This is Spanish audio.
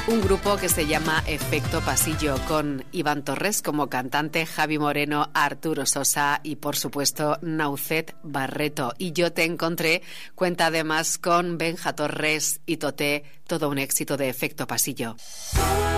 Un grupo que se llama Efecto Pasillo, con Iván Torres como cantante, Javi Moreno, Arturo Sosa y, por supuesto, Naucet Barreto. Y Yo te encontré cuenta además con Benja Torres y Toté, todo un éxito de Efecto Pasillo.